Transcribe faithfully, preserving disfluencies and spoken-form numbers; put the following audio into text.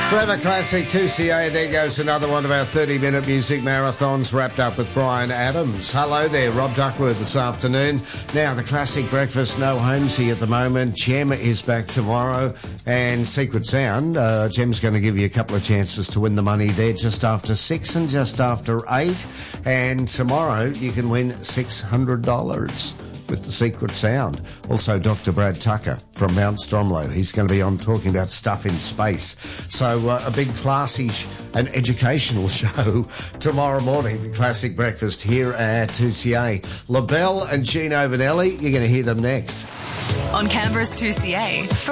Forever Classic two C A. There goes another one of our thirty-minute music marathons wrapped up with Brian Adams. Hello there, Rob Duckworth this afternoon. Now, the Classic Breakfast, no Holmesy at the moment. Jem is back tomorrow. And Secret Sound, uh, Jem's going to give you a couple of chances to win the money there just after six and just after eight. And tomorrow you can win six hundred dollars. With the Secret Sound. Also, Doctor Brad Tucker from Mount Stromlo. He's going to be on talking about stuff in space. So, uh, a big classy sh- and educational show tomorrow morning, the Classic Breakfast here at two C A. LaBelle and Gino Vanelli, you're going to hear them next. On Canberra's two C A.